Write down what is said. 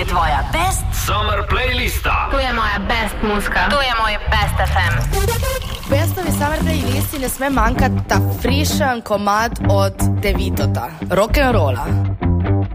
je tvoja best summer playlista. To je moja best muska. To je moj best FM. Bestovi summer playlisti ne sme manjkati ta frišen komad od Devitota, rock'n'rolla.